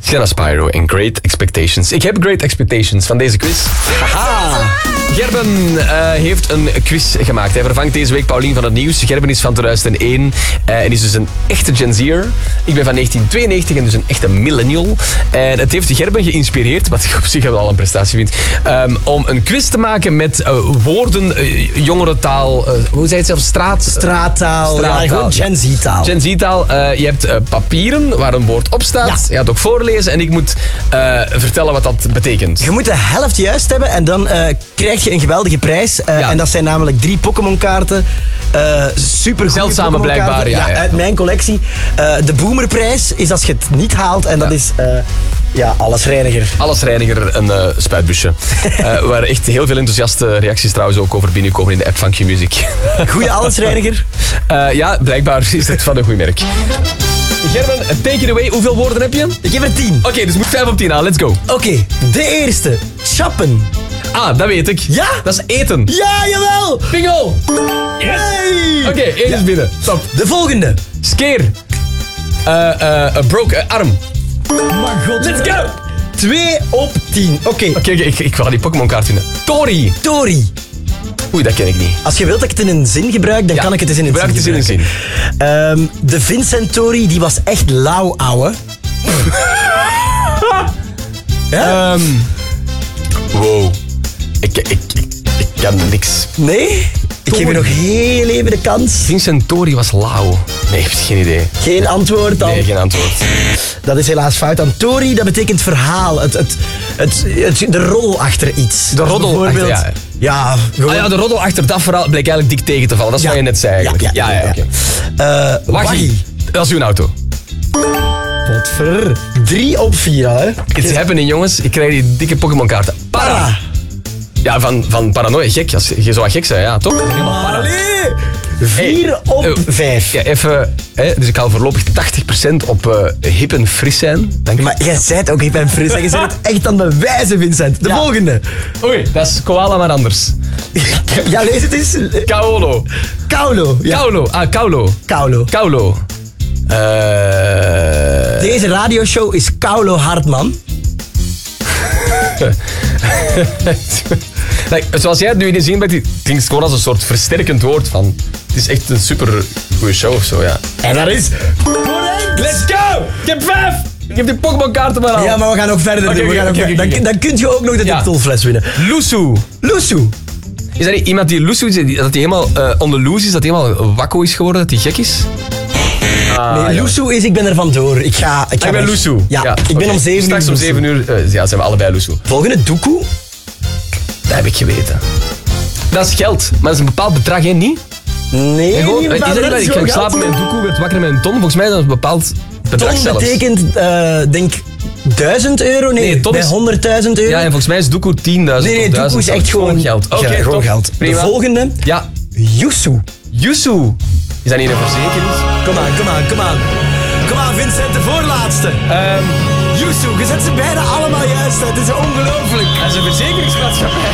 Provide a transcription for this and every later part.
Shanna Spyro en Great Expectations. Ik heb Great Expectations van deze quiz. Haha! Gerben heeft een quiz gemaakt. Hij vervangt deze week Paulien van het Nieuws. Gerben is van 2001 en is dus een echte Gen Z'er. Ik ben van 1992 en dus een echte millennial. En het heeft Gerben geïnspireerd, wat ik op zich al een prestatie vind, om een quiz te maken met woorden, jongerentaal, hoe zei het zelf? Straattaal. Ja, gewoon Gen Z-taal. Gen Z-taal. Je hebt papieren waar een woord op staat. Ja. Je gaat ook voorlezen en ik moet vertellen wat dat betekent. Je moet de helft juist hebben en dan krijg je een geweldige prijs. En dat zijn namelijk 3 Pokémon-kaarten. Super zeldzame blijkbaar, ja. Uit mijn collectie. De Boomerprijs is als je het niet haalt en dat is... Allesreiniger. Allesreiniger, een spuitbusje. Waar echt heel veel enthousiaste reacties trouwens ook over binnenkomen in de app van Q-Music. Goeie allesreiniger? Ja, blijkbaar is het van een goed merk. Gerben, take it away. Hoeveel woorden heb je? Ik heb er 10. Oké, dus moet 5 op 10 aan. Let's go. Oké, de eerste. Chappen. Ah, dat weet ik. Ja? Dat is eten. Ja, jawel! Bingo! Yes! Hey. Oké, 1 is binnen. Stop. De volgende. Skeer. Broke arm. Maar god. Let's go! 2 op 10. Oké. Ik ga die Pokémon kaart vinden. Tori. Tori. Oei, dat ken ik niet. Als je wilt dat ik het in een zin gebruik, dan kan ik het eens in een zin gebruik het eens in een zin. De Vincent Tori, die was echt lauw, ouwe. Ja? Wow. Ik kan niks. Nee? Ik geef je nog heel even de kans. Vincent Tori was lauw. Nee, ik heb geen idee. Geen antwoord dan? Nee, geen antwoord. Dat is helaas fout. Dan Tori, dat betekent verhaal. De roddel achter iets. De roddel achter, ja. Ja, gewoon... De roddel achter dat verhaal bleek eigenlijk dik tegen te vallen. Dat is wat je net zei eigenlijk. Ja. Oké. Waggie. Dat is uw auto. Wat ver. 3 op 4 al, hè. It's happening, jongens. Ik krijg die dikke Pokémon kaarten. Para. Ja, van paranoia gek. Als je zou gek zijn, ja, toch? Helemaal para. 4 op 5. Ja, even. Dus ik haal voorlopig 80% op hip en fris zijn. Dank je. Maar jij zei het ook hip en fris. Je zei het echt aan de wijze, Vincent. De volgende. Oei, dat is koala, maar anders. Ja, lees het eens. Kaulo. Kaulo. Ja. Kaulo. Ah, Kaulo. Kaulo. Kaulo. Deze radioshow is Kaulo Hartman. Zoals jij het nu in de zin bent, klinkt het gewoon als een soort versterkend woord van... Het is echt een super goede show of zo, ja. En dat is... Correct! Let's go! Ik heb 5! Ik heb die Pokémon kaarten maar al. Ja, maar we gaan nog verder doen. Dan kun je ook nog de titelfles winnen. Lusu. Is dat niet iemand die Lusu is, dat hij helemaal on the loose is, dat hij helemaal wakko is geworden, dat hij gek is? Nee, Lusu is, ik ben er vandoor. Ik ben weg. Lusu. Ja, ik ben om 7 uur. Straks om 7 uur zijn we allebei Lusu. Volgende, Doekoe. Dat heb ik geweten. Dat is geld, maar dat is een bepaald bedrag, hè? Niet? Nee, ik ga slapen met een doekoe, werd wakker met een ton. Volgens mij is dat een bepaald bedrag ton zelfs. Betekent, denk €1.000? Nee, ton bij is... €100.000. Ja, en volgens mij is doekoe 10.000. Nee, doekoe is echt gewoon geld. Oké, gewoon geld. Prima. De volgende, ja. Yusu. Yusu. Is dat niet een verzekering? Kom aan, Vincent, de voorlaatste. Yusu, je zet ze bijna allemaal juist. Het is ongelooflijk. Dat is een verzekeringsmaatschappij.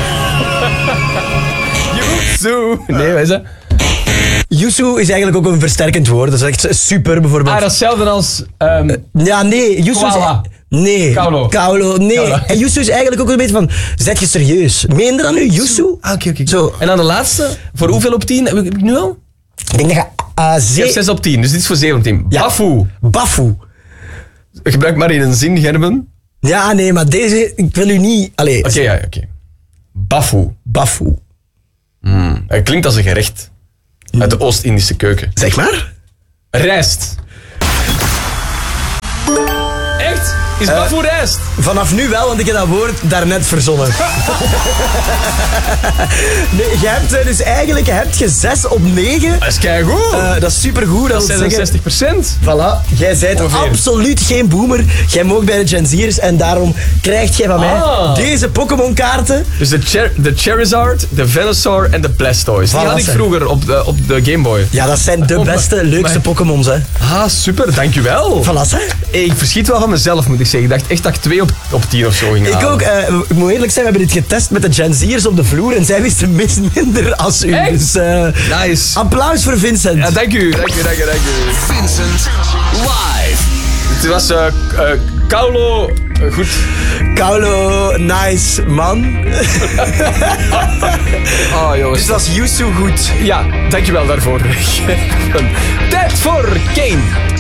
Yusu. Nee, wat is dat? Yusu is eigenlijk ook een versterkend woord. Dat is echt super, bijvoorbeeld. Dat is hetzelfde als... ja, nee. Yusu koala. Nee. Kaulo. Nee. En Yusu is eigenlijk ook een beetje van... Zet je serieus? Meen je dat nu, Yusu? Oké. Zo. En dan de laatste. Voor hoeveel op 10? Heb ik nu al? Ik denk dat je... Je hebt 6 op 10, dus dit is voor 7 op 10. Ja. Bafu. Gebruik maar in een zin, Gerben. Ja, nee, maar deze... Ik wil u niet... Oké. Bafu. Het klinkt als een gerecht. Uit de Oost-Indische keuken. Zeg maar. Rijst. Echt? Is Bafu rijst? Vanaf nu wel, want ik heb dat woord daarnet verzonnen. Nee, je hebt dus eigenlijk 6 op 9. Dat is keigoed. Dat is supergoed. Dat is 66%. Voilà, jij bent absoluut geen boomer. Jij mag bij de Gen Z'ers en daarom krijg jij van mij deze Pokémon kaarten. Dus de Charizard, de Venusaur en de Blastoise. Die had ik vroeger op de Game Boy. Ja, dat zijn de beste, leukste Pokémons, hè. Ah, super, dankjewel. Voilà, hè. Ik verschiet wel van mezelf, moet ik zeggen. Ik dacht echt dat ik 2 op 10 of zo ging halen. Ik ook. Ik moet eerlijk zijn, we hebben dit getest met de Gen Z'ers op de vloer en zij wisten minder als u. Echt? Dus nice. Applaus voor Vincent. Ja, dank u. Vincent live. Het was Kaulo... goed. Kaulo, nice man. Oh, jongens. Dus dat is Yusu goed. Ja, dankjewel daarvoor. Tijd voor Kane.